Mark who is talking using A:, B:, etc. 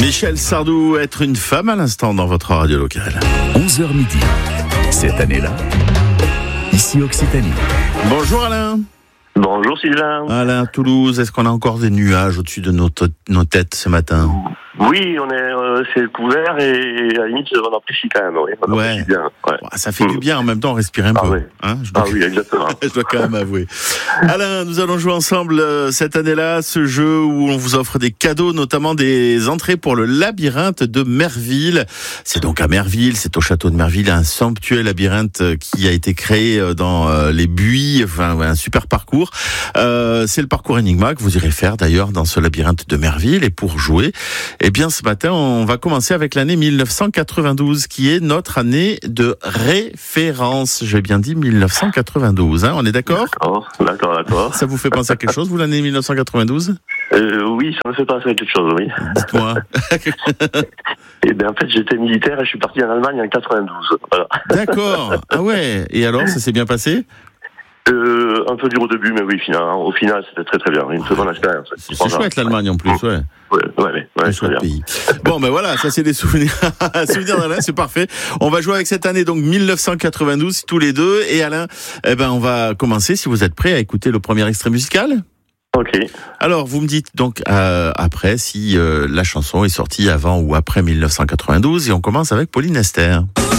A: Michel Sardou, être une femme à l'instant dans votre radio locale.
B: 11h midi. Cette année-là, ici Occitanie.
A: Bonjour Alain.
C: Bonjour Sylvain.
A: Alain, Toulouse, est-ce qu'on a encore des nuages au-dessus de nos têtes ce matin?
C: Oui, on est, c'est couvert et à la limite on apprécie quand même. Oui, on apprécie bien. Ouais.
A: Ça fait du bien, en même temps on respire un peu.
C: Oui.
A: Hein,
C: oui, exactement.
A: Je dois quand même avouer. Alain, nous allons jouer ensemble cette année-là ce jeu où on vous offre des cadeaux, notamment des entrées pour le labyrinthe de Merville. C'est donc à Merville, c'est au château de Merville, un somptueux labyrinthe qui a été créé dans les buis, enfin un super parcours. C'est le parcours Enigma que vous irez faire d'ailleurs dans ce labyrinthe de Merville. Et pour jouer, eh bien ce matin on va commencer avec l'année 1992 qui est notre année de référence. J'ai bien dit 1992, hein, on est d'accord ?
C: D'accord.
A: Ça vous fait penser à quelque chose, vous, l'année 1992 ?
C: Oui, ça me fait penser à quelque chose, oui.
A: Dites-moi.
C: Et bien, en fait, j'étais militaire et je suis parti en Allemagne en 92. Voilà.
A: D'accord. Ah ouais. Et alors, ça s'est bien passé ?
C: Un peu dur au début, mais oui, au final, c'était très très bien. Une très bonne expérience.
A: C'est chouette l'Allemagne en plus, ouais.
C: Ouais, très bien.
A: Pays. Bon, ben voilà, ça c'est des souvenirs. Souvenirs d'Alain, c'est parfait. On va jouer avec cette année, donc 1992, tous les deux. Et Alain, on va commencer, si vous êtes prêts, à écouter le premier extrait musical.
C: Ok.
A: Alors, vous me dites donc après si la chanson est sortie avant ou après 1992, et on commence avec Pauline Esther.